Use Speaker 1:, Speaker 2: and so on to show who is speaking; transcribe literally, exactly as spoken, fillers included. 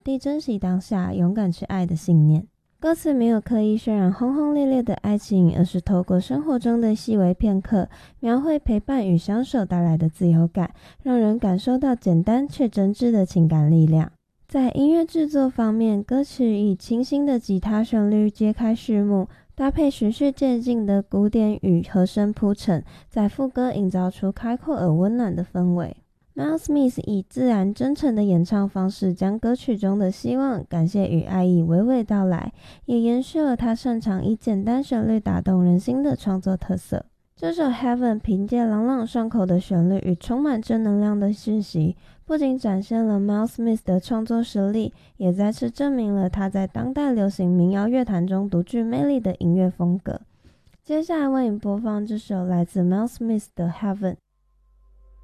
Speaker 1: 地珍惜当下，勇敢去爱的信念。歌词没有刻意渲染轰轰烈烈的爱情，而是透过生活中的细微片刻，描绘陪伴与相守带来的自由感，让人感受到简单却真挚的情感力量。在音乐制作方面，歌曲以清新的吉他旋律揭开序幕，搭配循序渐进的鼓点与和声铺陈，在副歌营造出开阔而温暖的氛围。Miles Smith 以自然真诚的演唱方式，将歌曲中的希望、感谢与爱意娓娓道来，也延续了他擅长以简单旋律打动人心的创作特色。这首 Heaven 凭借朗朗上口的旋律与充满正能量的讯息，不仅展现了 Miles Smith 的创作实力，也再次证明了他在当代流行民谣乐坛中独具魅力的音乐风格。接下来为你播放这首来自 Miles Smith 的 Heaven。